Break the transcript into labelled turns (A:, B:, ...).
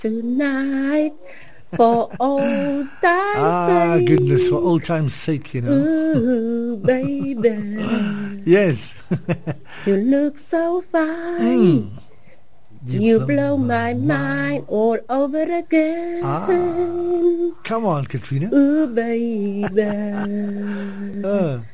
A: tonight for old time's sake.
B: Goodness, for old time's sake, you know.
A: Ooh, baby.
B: Yes.
A: You look so fine. You blow my mind all over again.
B: Come on, Katrina.
A: Ooh, baby.